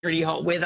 pretty hot weather,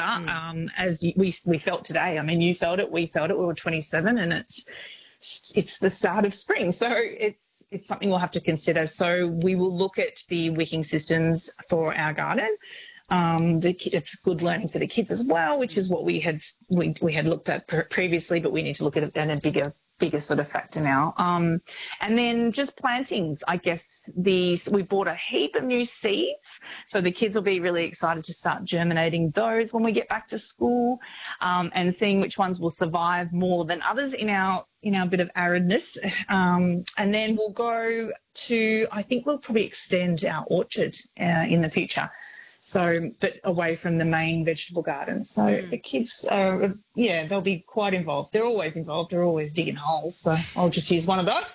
we felt today. I mean, you felt it, we felt it. We were 27, and it's the start of spring, so it's something we'll have to consider. So we will look at the wicking systems for our garden. It's good learning for the kids as well, which is what we had looked at previously, but we need to look at it in a bigger sort of factor now. And then just plantings, I guess we bought a heap of new seeds, so the kids will be really excited to start germinating those when we get back to school, and seeing which ones will survive more than others in our bit of aridness. And then we'll go to, I think we'll probably extend our orchard in the future. So, but away from the main vegetable garden. So the kids they'll be quite involved. They're always involved. They're always digging holes. So I'll just use one of those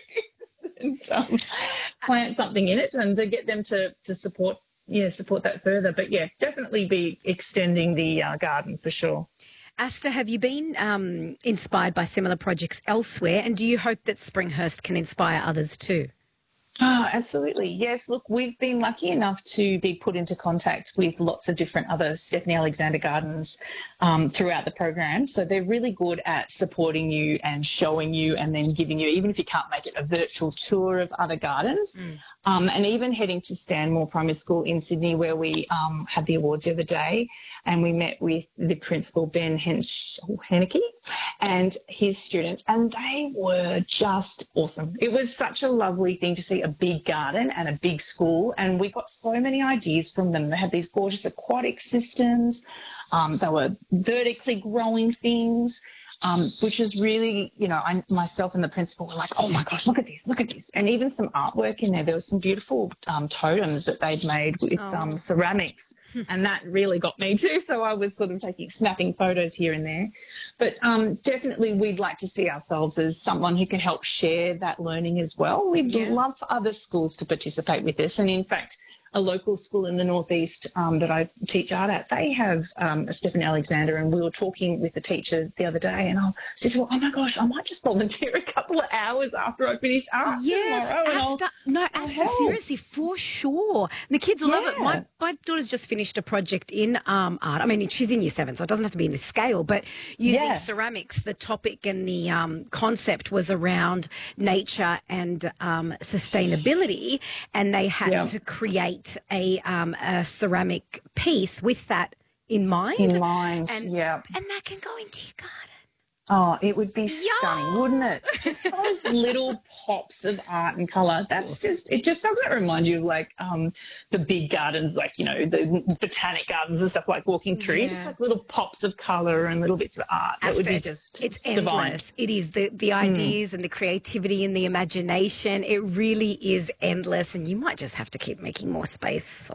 and plant something in it, and to get them to support that further. But yeah, definitely be extending the garden for sure. Asta, have you been inspired by similar projects elsewhere, and do you hope that Springhurst can inspire others too? Oh, absolutely. Yes. Look, we've been lucky enough to be put into contact with lots of different other Stephanie Alexander gardens throughout the program. So they're really good at supporting you and showing you, and then giving you, even if you can't make it, a virtual tour of other gardens. And even heading to Stanmore Primary School in Sydney, where we had the awards the other day, and we met with the principal, Ben Henneke, and his students, and they were just awesome. It was such a lovely thing to see a big garden and a big school, and we got so many ideas from them. They had these gorgeous aquatic systems. They were vertically growing things, which is really, myself and the principal were like, oh my gosh, look at this. And even some artwork in there. There was some beautiful totems that they'd made with ceramics. And that really got me too. So I was sort of snapping photos here and there. But definitely we'd like to see ourselves as someone who can help share that learning as well. We'd love for other schools to participate with this. And in fact, a local school in the northeast that I teach art at, they have a Stephanie Alexander, and we were talking with the teacher the other day, and I said to her, oh my gosh, I might just volunteer a couple of hours after I finish art tomorrow. Asta, seriously, for sure. The kids will love it. My daughter's just finished a project in art. I mean, she's in year 7, so it doesn't have to be in this scale, but using ceramics, the topic and the concept was around nature and sustainability, and they had to create a ceramic piece with that in mind. And that can go into your garden. Oh, it would be stunning, wouldn't it? Just those little pops of art and colour. It just doesn't remind you of the big gardens, the botanic gardens and stuff, like walking through. Just like little pops of colour and little bits of art. That would be just it's divine. Endless. It is the ideas and the creativity and the imagination. It really is endless, and you might just have to keep making more space.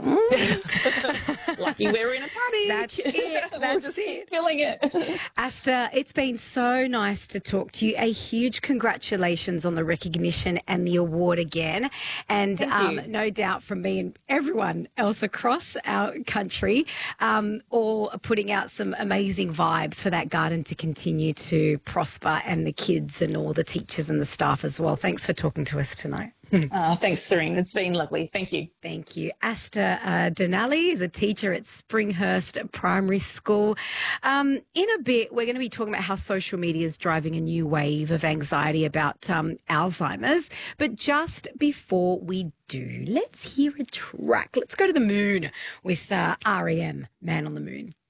Lucky we're in a party. That's it. We'll just keep filling it. Asta, it's been so nice to talk to you. A huge congratulations on the recognition and the award again. And no doubt from me and everyone else across our country, all putting out some amazing vibes for that garden to continue to prosper, and the kids and all the teachers and the staff as well. Thanks for talking to us tonight. Thanks, Serene. It's been lovely. Thank you. Thank you. Asta Denali is a teacher at Springhurst Primary School. In a bit, we're going to be talking about how social media is driving a new wave of anxiety about Alzheimer's. But just before we do, let's hear a track. Let's go to the moon with REM, Man on the Moon.